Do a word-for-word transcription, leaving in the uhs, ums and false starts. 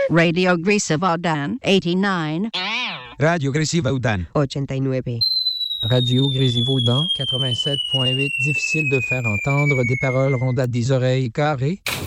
Radio Grisavaudan, eighty-nine. Radio Grisivaudan. ochenta y nueve. Radio Grésivaudan, quatre-vingt-sept point huit. Difficile de faire entendre des paroles rondes à des oreilles carrées.